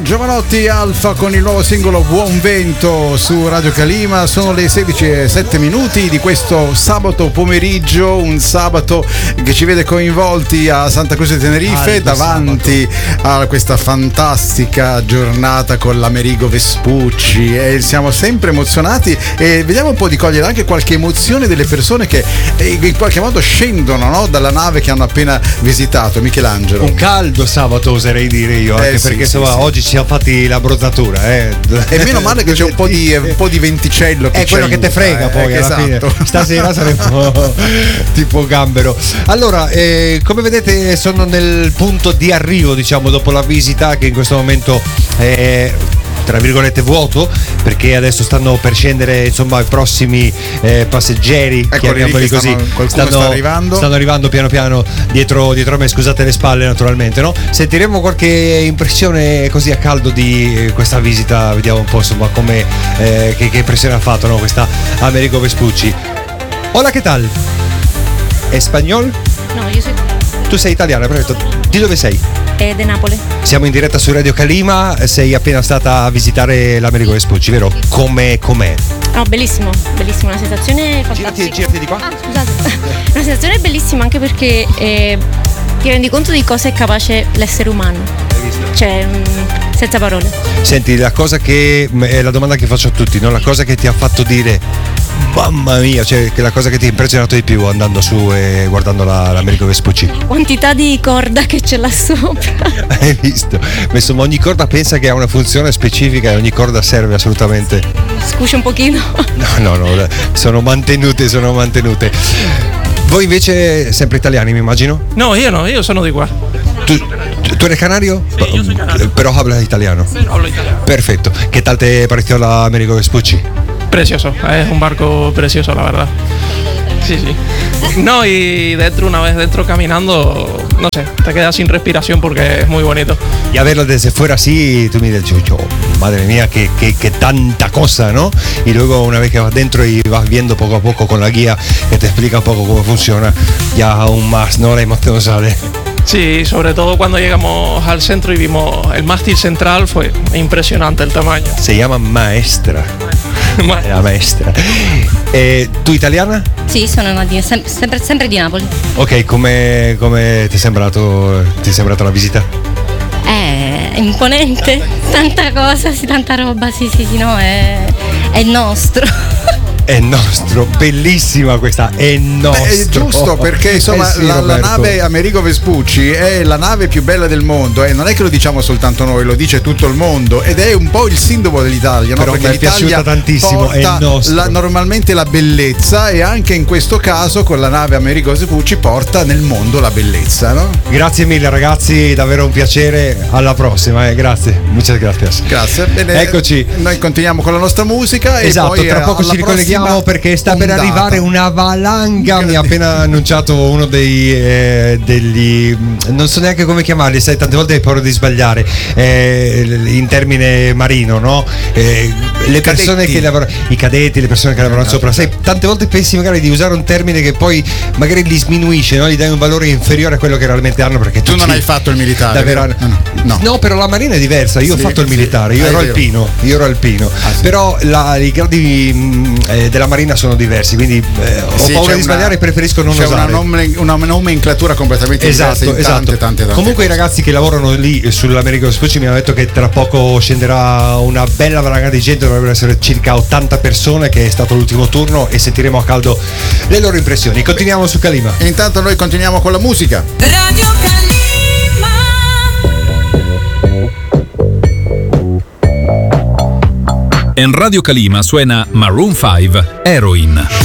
Giovanotti Alfa con il nuovo singolo Buon Vento su Radio Calima. Sono le 16:07 di questo sabato pomeriggio, un sabato che ci vede coinvolti a Santa Croce di Tenerife, davanti a questa fantastica giornata con l'Amerigo Vespucci, e siamo sempre emozionati e vediamo un po' di cogliere anche qualche emozione delle persone che in qualche modo scendono, no? Dalla nave che hanno appena visitato. Michelangelo, un caldo sabato oserei dire io, anche perché insomma oggi ci siamo fatti la brozzatura, e meno male che c'è un po' di venticello che è quello che te frega poi alla fine. Stasera saremo tipo gambero. Allora, come vedete sono nel punto di arrivo, diciamo, dopo la visita che in questo momento è tra virgolette vuoto, perché adesso stanno per scendere insomma i prossimi passeggeri, chiamiamoli così. Stanno arrivando piano piano dietro a me, scusate le spalle naturalmente, no? Sentiremo qualche impressione così a caldo di questa visita, vediamo un po' insomma come che impressione ha fatto, no? Questa Américo Vespucci. Hola, ¿qué tal? Espagnol? No, io sono... Tu sei italiana, perfetto. Di dove sei? Di Napoli. Siamo in diretta su Radio Calima, sei appena stata a visitare l'Américo Vespucci, vero? Com'è? No, bellissimo, una sensazione fantastica. Girati di qua. Scusate. Una sensazione bellissima anche perché ti rendi conto di cosa è capace l'essere umano. Hai visto? Cioè, senza parole. Senti, la cosa che è la domanda che faccio a tutti, no? La cosa che ti ha fatto dire mamma mia, cioè che la cosa che ti ha impressionato di più andando su e guardando l'Américo Vespucci? Quantità di corda che c'è là sopra. Hai visto? Insomma, ogni corda pensa che ha una funzione specifica e ogni corda serve assolutamente. Scusa un pochino. No, sono mantenute. Voi invece sempre italiani, mi immagino? No, io sono di qua. ¿Tú eres canario? Sí, yo soy canario. Pero hablas italiano. Sí, hablo italiano. Perfecto. ¿Qué tal te pareció la Américo Vespucci? Precioso, es un barco precioso, la verdad. Sí. No, y una vez dentro caminando, no sé, te quedas sin respiración porque es muy bonito. Y a verlo desde fuera así, tú miras, madre mía, que tanta cosa, ¿no? Y luego una vez que vas dentro y vas viendo poco a poco con la guía que te explica un poco cómo funciona, ya aún más, ¿no? La emoción sale. Sí, sobre todo cuando llegamos al centro y vimos el mástil central, fue impresionante el tamaño. Se llama Maestra. La maestra. Tu italiana? Sì, sono sempre di Napoli. Ok, come ti è sembrata la visita? Imponente, tanta cosa, tanta roba, sì, no, è il nostro. È nostro, bellissima questa, è nostro. È giusto, perché insomma sì, la nave Américo Vespucci è la nave più bella del mondo, e non è che lo diciamo soltanto noi, lo dice tutto il mondo, ed è un po' il simbolo dell'Italia, no? Però Perché mi è piaciuta tantissimo, è nostro. Normalmente la bellezza, e anche in questo caso con la nave Américo Vespucci porta nel mondo la bellezza, no? Grazie mille ragazzi, davvero un piacere, alla prossima, grazie, muchas gracias. Grazie. Bene, eccoci. Noi continuiamo con la nostra musica, esatto, e poi tra poco ci ricolleghiamo perché sta per arrivare una valanga. Mi ha appena annunciato uno degli non so neanche come chiamarli, sai, tante volte hai paura di sbagliare in termine marino, no? Le persone che lavorano, i cadetti, le persone che lavorano sopra, sai, tante volte pensi magari di usare un termine che poi magari li sminuisce, no? Gli dai un valore inferiore a quello che realmente hanno, perché tu non hai fatto il militare, davvero? No, però la marina è diversa. Io ho fatto il militare, io ero alpino. Però i gradi della marina sono diversi, quindi ho paura di sbagliare e preferisco non usare. C'è una nomenclatura completamente diversa in tante. Comunque i ragazzi che lavorano lì sull'Américo Vespucci mi hanno detto che tra poco scenderà una bella valanga di gente, dovrebbero essere circa 80 persone, che è stato l'ultimo turno, e sentiremo a caldo le loro impressioni. Continuiamo su Calima. E intanto noi continuiamo con la musica. Radio En Radio Calima suena Maroon 5, Heroin.